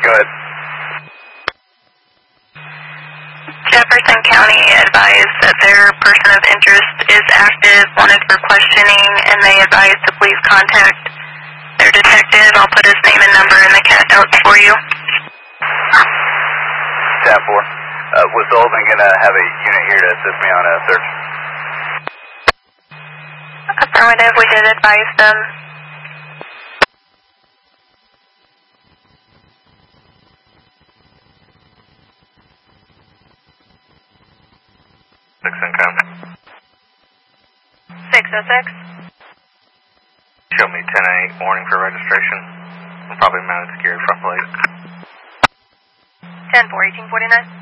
Go ahead. Jefferson County advised that their person of interest is active, wanted for questioning, and they advised to please contact their detective. I'll put his name and number in the cat notes for you. Tab 4. Was Sullivan going to have a unit here to assist me on a search? Affirmative, we did advise them. Income. 606. Show me 10-8, warning for registration. I'm probably mounted security front plate. 10-4, 1849.